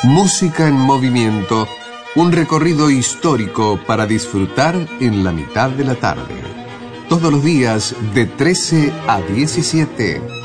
Música en movimiento, un recorrido histórico para disfrutar en la mitad de la tarde. Todos los días de 13 a 17.